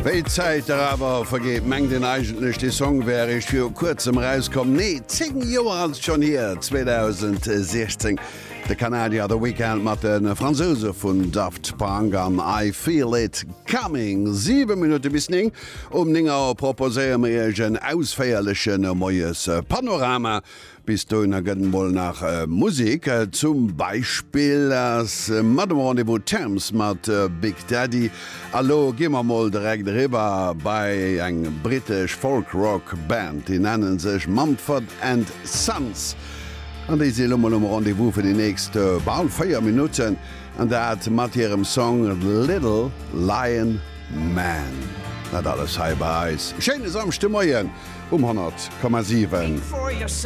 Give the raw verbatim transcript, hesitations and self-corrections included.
Wéi Zäit awer vergeet mengg den eigenlech de Song wär ich fir kurzem rauskom. Nee, zing Joer als schon hier zwanzig sechzehn. De Kanadier The Weekend mat den Franzose vun Daft Punk an I Feel It Coming. sieben Minuten bis ning um ninger proposéier egen ausfeierlechen moies Panorama. Bis du na gëtten wohl nach äh, Musik äh, zum Beispiel as äh, Madame Thames mat äh, Big Daddy. Allo gimmer moll direkt riwer bei eng britisch Folkrock Band, die nennen sech Mumford and Sons. An déi se lummel um Rendevous fir die nächste Ball feier Minuten an dat mat hirem Song Little Lion Man. Dat alles hei bei Eis. Schene samste Moien um hundert Komma sieben.